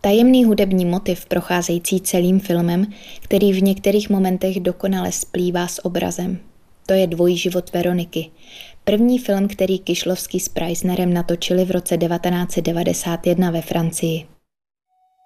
Tajemný hudební motiv procházející celým filmem, který v některých momentech dokonale splývá s obrazem. To je Dvojí život Veroniky. První film, který Kyšlovský s Preissnerem natočili v roce 1991 ve Francii.